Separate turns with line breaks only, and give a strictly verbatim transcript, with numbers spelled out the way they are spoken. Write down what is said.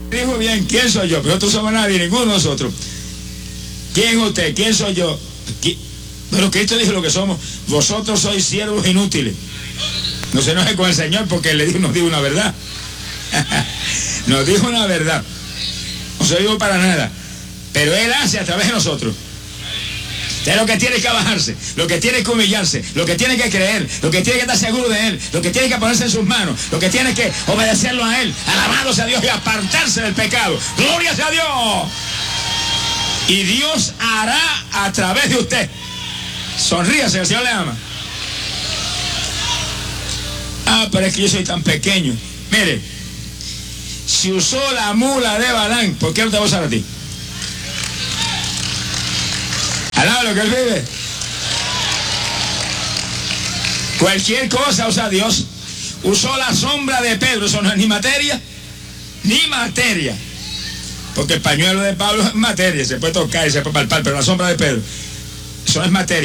Dijo bien, ¿quién soy yo? Pero nosotros somos nadie, ninguno de nosotros. ¿Quién es usted? ¿Quién soy yo? ¿Qui? Pero Cristo dijo lo que somos. Vosotros sois siervos inútiles. No se enoje con el Señor porque le dijo, nos dijo una verdad. Nos dijo una verdad. No se dijo para nada. Pero Él hace a través de nosotros. Usted lo que tiene que bajarse, lo que tiene que humillarse, lo que tiene que creer, lo que tiene que estar seguro de Él, lo que tiene que ponerse en sus manos, lo que tiene que obedecerlo a Él, alabándose a Dios y apartarse del pecado. ¡Gloria sea a Dios! Y Dios hará a través de usted. Sonríase, el Señor le ama. Ah, pero es que yo soy tan pequeño. Mire, si usó la mula de Balaam, ¿por qué no te va a usar a ti? Alaba lo que Él vive. Cualquier cosa usa Dios. Usó la sombra de Pedro, eso no es ni materia, ni materia. Porque el pañuelo de Pablo es materia, se puede tocar y se puede palpar, pero la sombra de Pedro, eso no es materia.